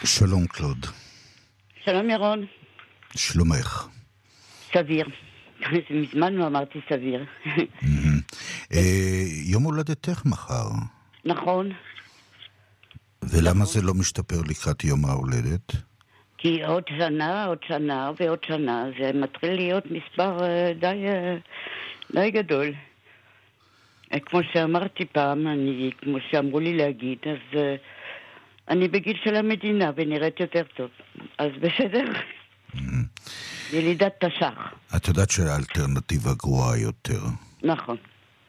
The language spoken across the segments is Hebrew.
שלום קלוד. שלום ירון. שלומך. סביר. מזמן לא אמרתי סביר. יום הולדתך מחר. נכון. ולמה זה לא משתפר לקראת יום ההולדת? כי עוד שנה ועוד שנה, זה מתחיל להיות מספר די גדול. כמו שאמרתי פעם, כמו שאמרו לי להגיד, אז אני בגיל של המדינה ונראית יותר טוב. אז בסדר. ילידת תש"ח. את יודעת שהאלטרנטיבה גרועה יותר. נכון.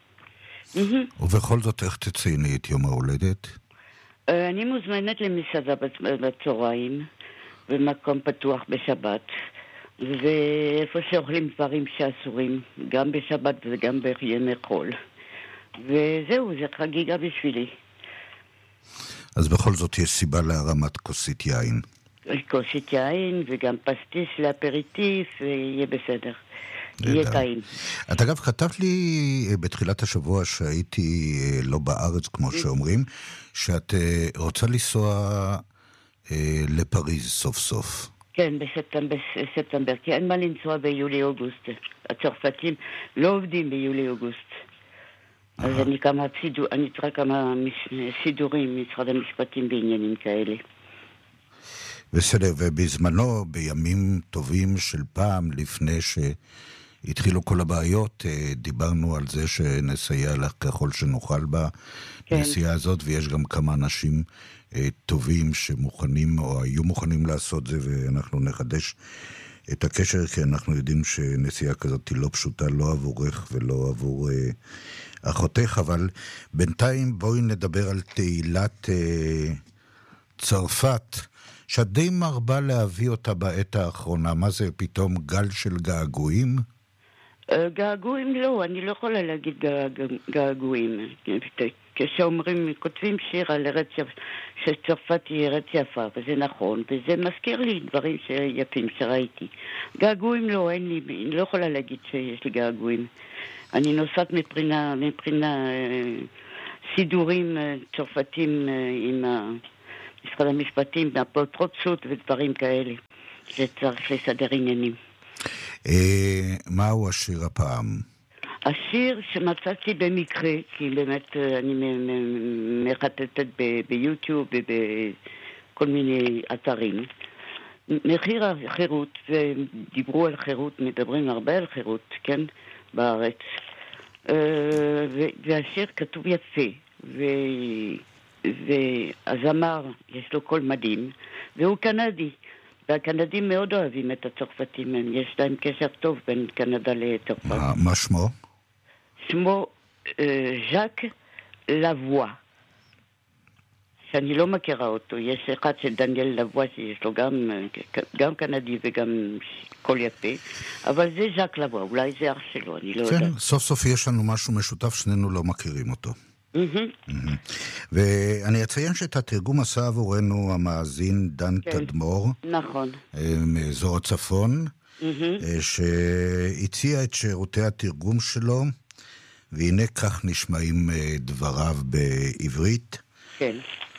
ובכל זאת, איך תצייני את יום ההולדת? אני מוזמנת למסעדה בצהריים, במקום פתוח בשבת, ואיפה שאוכלים דברים שאסורים, גם בשבת וגם בימי חול. וזהו, זה חגיגה בשבילי. אז בכל זאת יש סיבה להרמת כוסית יין. כוסית יין וגם פסטיס לאפריטיף, ויהיה בסדר. יהיה טעים. את אגב כתבת לי בתחילת השבוע שהייתי לא בארץ כמו שאומרים, שאת רוצה לנסוע לפריז סוף סוף. כן, בספטמבר, כי אין מה לנסוע ביולי-אוגוסט. הצרפתים לא עובדים ביולי-אוגוסט. אז אני צריכה כמה סידורים משרד המשפטים בעניינים כאלה. בסדר, ובזמנו, בימים טובים של פעם, לפני שהתחילו כל הבעיות, דיברנו על זה שנסייע לך ככל שנוכל בנסיעה הזאת, ויש גם כמה אנשים טובים שמוכנים, או היו מוכנים לעשות זה, ואנחנו נחדש את הקשר, כי אנחנו יודעים שנסיעה כזאת היא לא פשוטה, לא עבורך ולא עבור אחותך, אבל בינתיים בואי נדבר על תהילת צרפת, שאת די מרבה להביא אותה בעת האחרונה. מה זה פתאום גל של געגועים? געגועים לא, אני לא יכולה להגיד געגועים. כשאומרים, כותבים שיר על ארץ שצרפת היא ארץ יפה, וזה נכון, וזה מזכיר לי דברים יפים שראיתי. געגועים לא, אני לא יכולה להגיד שיש לי געגועים. אני נוסעת מבחינה סידורים צרפתים עם משרד המשפטים, באפוטרופסות ודברים כאלה, שצריך לסדר עניינים. מהו השיר הפעם? השיר שמצאתי במקרה, כי באמת אני מחטטת ביוטיוב ובכל מיני אתרים. מחיר החירות, ודיברו על חירות, מדברים הרבה על חירות, כן, בארץ. והשיר כתוב יפה, והזמר יש לו קול מדהים, והוא קנדי, והקנדים מאוד אוהבים את הצרפתים, יש להם קשר טוב בין קנדה לצרפת. מה שמו? שמו ז'אק לבואה, שאני לא מכירה אותו. יש אחד של דניאל לבואה שיש לו גם קנדי וגם קול יפה, אבל זה ז'אק לבואה, אולי זה אח שלו, אני לא יודעת. כן, סוף סוף יש לנו משהו משותף, שנינו לא מכירים אותו. ואני אציין שאת התרגום עשה עבורנו המאזין דן תדמור, נכון, מאזור הצפון, שהציע את שירותי התרגום שלו, והנה כך נשמעים דבריו בעברית. כן.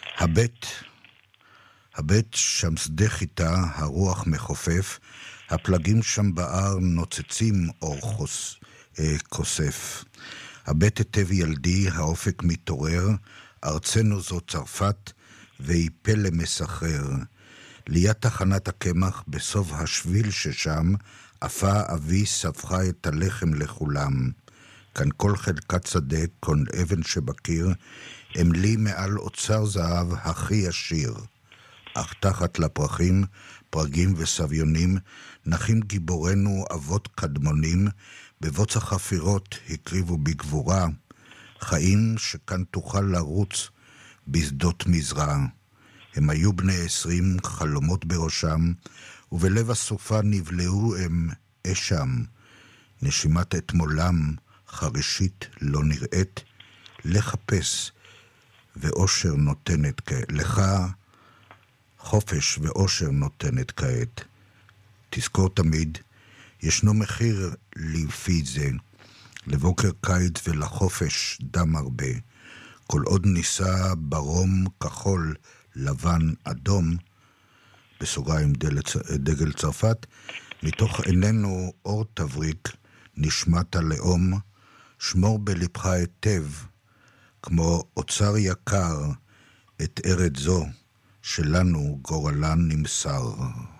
הבית שם שדה חיטה, הרוח מחופף, הפלגים שם בער נוצצים אור כוסף. הבית היטב ילדי, האופק מתעורר, ארצנו זו צרפת, והיא פלא מסחרר. ליד תחנת הקמח, בסוף השביל ששם, אפה אבי ספחה את הלחם לכולם. כאן כל חלקת שדה, כל אבן שבקיר, הם לי מעל אוצר זהב הכי עשיר. אך תחת לפרחים, פרגים וסביונים, נחים גיבורנו אבות קדמונים, בבוץ החפירות הקריבו בגבורה, חיים שכאן תוכל לרוץ בשדות מזרע. הם היו בני 20, חלומות בראשם, ובלב הסופה נבלעו הם אשם. נשימת אתמולם, חרישית לא נראית, לחפש ואושר נותנת כעת. לך חופש ואושר נותנת כעת. תזכור תמיד, ישנו מחיר לפי זה, לבוקר קיץ ולחופש דם הרבה. כל עוד ניסה ברום כחול לבן אדום, בסוגריים דגל צרפת, מתוך עינינו אור תבריק, נשמת הלאום, שמור בלבך היטב, כמו אוצר יקר, את ארץ זו, שלנו גורלן נמסר.